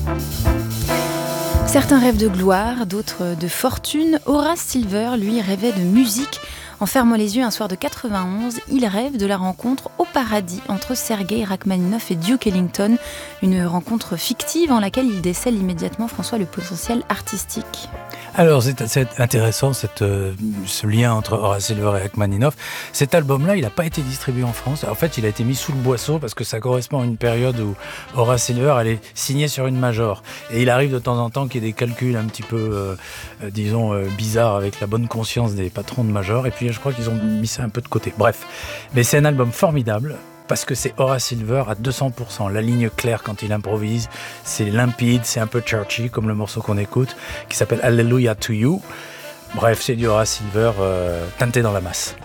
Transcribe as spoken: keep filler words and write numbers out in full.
Certains rêvent de gloire, d'autres de fortune. Horace Silver, lui, rêvait de musique. En fermant les yeux un soir de quatre-vingt-onze, il rêve de la rencontre au paradis entre Sergueï Rachmaninoff et Duke Ellington, une rencontre fictive en laquelle il décèle immédiatement, François, le potentiel artistique. Alors, c'est, c'est intéressant cette, euh, ce lien entre Horace Silver et Rachmaninoff. Cet album-là, il n'a pas été distribué en France. En fait, il a été mis sous le boisseau parce que ça correspond à une période où Horace Silver allait signer sur une major. Et il arrive de temps en temps qu'il y ait des calculs un petit peu, euh, euh, disons, euh, bizarres avec la bonne conscience des patrons de major. Et puis, je crois qu'ils ont mis ça un peu de côté. Bref, mais c'est un album formidable. Parce que c'est Horace Silver à deux cents pour cent. La ligne claire quand il improvise, c'est limpide, c'est un peu churchy, comme le morceau qu'on écoute, qui s'appelle Hallelujah to You. Bref, c'est du Horace Silver euh, teinté dans la masse.